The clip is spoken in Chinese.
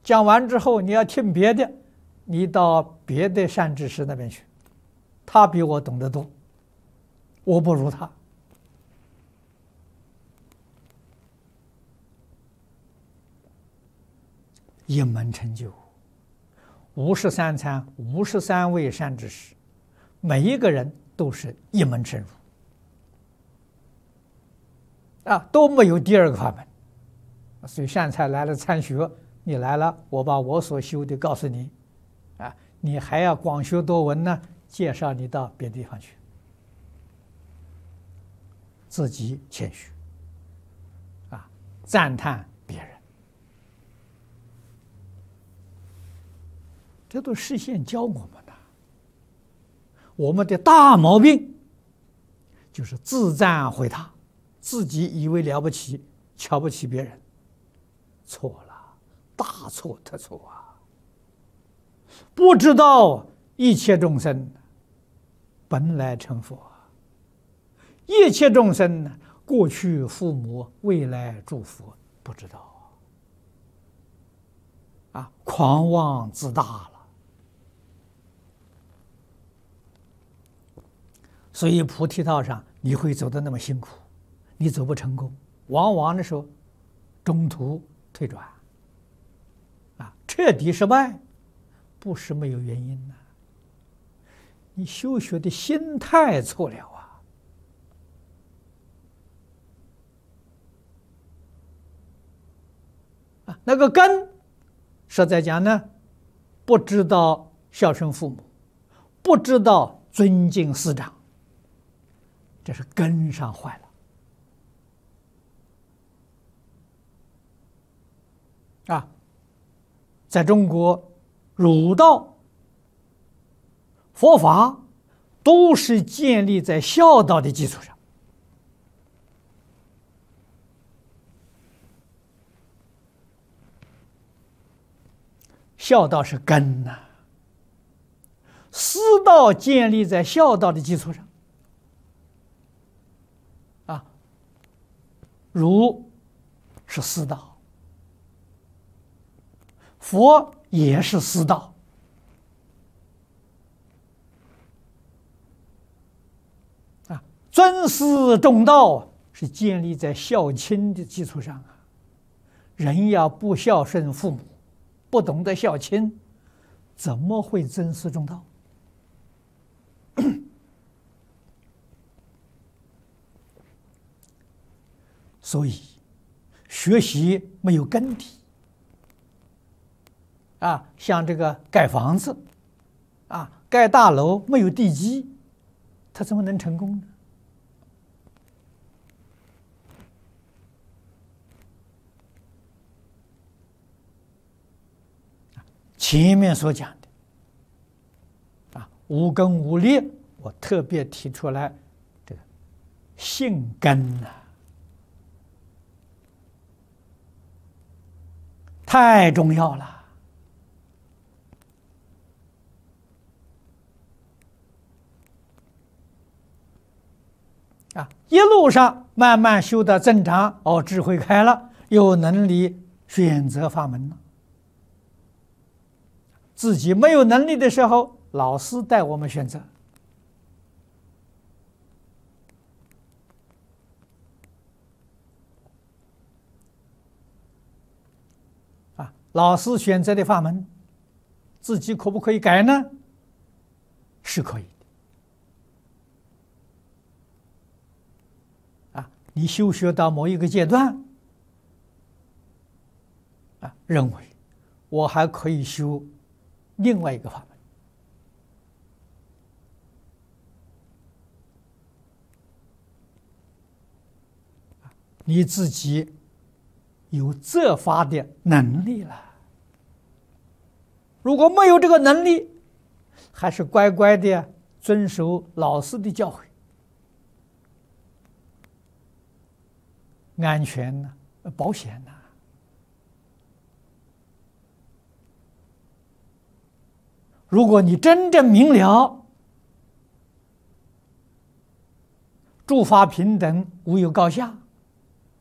讲完之后，你要听别的，你到别的善知识那边去，他比我懂得多，我不如他。一门成就，53参53位善知识，每一个人都是一门深入啊，都没有第二个法门。所以善财来了参学，你来了，我把我所修的告诉你，啊，你还要广学多闻呢，介绍你到别的地方去，自己谦虚，啊，赞叹别人，这都是事先教我们的。我们的大毛病就是自赞毁他，自己以为了不起，瞧不起别人。错了，大错特错啊！不知道一切众生本来成佛，一切众生过去父母，未来诸佛，不知道啊，狂妄自大了。所以菩提道上你会走得那么辛苦，你走不成功，往往的时候中途退转，啊，彻底失败，不是没有原因的。你修学的心态错了啊！那个根，实在讲呢，不知道孝顺父母，不知道尊敬师长，这是根上坏了。啊，在中国，儒道、佛法都是建立在孝道的基础上。孝道是根呐，师道建立在孝道的基础上。啊，儒是师道。佛也是师道，啊，尊师重道是建立在孝亲的基础上啊。人要不孝顺父母，不懂得孝亲，怎么会尊师重道？所以，学习没有根底。啊，像这个盖房子，啊，盖大楼没有地基，它怎么能成功呢？前面所讲的，啊，无根无力，我特别提出来，这个性根呐，太重要了。啊，一路上慢慢修到增长，哦，智慧开了，有能力选择法门了。自己没有能力的时候，老师带我们选择。啊，老师选择的法门，自己可不可以改呢？是可以。你修学到某一个阶段，啊，认为我还可以修另外一个法门，你自己有责罚的能力了。如果没有这个能力，还是乖乖的遵守老师的教诲。安全呢，保险呢？如果你真正明了诸法平等，无有高下，